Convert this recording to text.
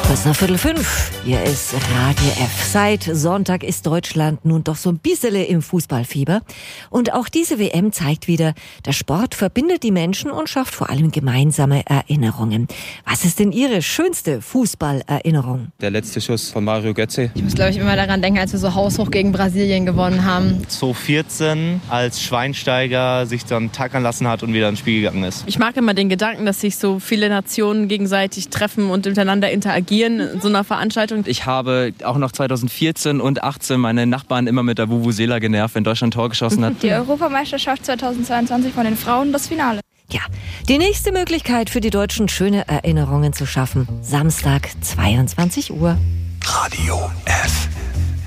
Bis nach 4:45. Hier ist Radio F. Seit Sonntag ist Deutschland nun doch so ein bisschen im Fußballfieber. Und auch diese WM zeigt wieder, der Sport verbindet die Menschen und schafft vor allem gemeinsame Erinnerungen. Was ist denn Ihre schönste Fußballerinnerung? Der letzte Schuss von Mario Götze. Ich muss, glaube ich, immer daran denken, als wir so haushoch gegen Brasilien gewonnen haben. 2014, als Schweinsteiger sich dann tackern lassen hat und wieder ins Spiel gegangen ist. Ich mag immer den Gedanken, dass sich so viele Nationen gegenseitig treffen und miteinander interagieren in so einer Veranstaltung. Ich habe auch noch 2014 und 2018 meine Nachbarn immer mit der Vuvuzela genervt, wenn Deutschland Tor geschossen hat. Die Europameisterschaft 2022 von den Frauen, das Finale. Ja, die nächste Möglichkeit für die Deutschen, schöne Erinnerungen zu schaffen. Samstag, 22 Uhr. Radio F.